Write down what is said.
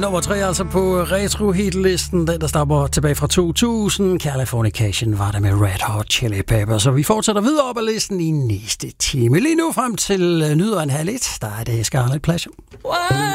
nummer 3 altså på retro hitlisten, den der stammer tilbage fra 2000. Californication var der med Red Hot Chili Peppers, så vi fortsætter videre op ad listen i næste time. Lige nu frem til nyder en halv 1, der er det Scarlet Pleasure.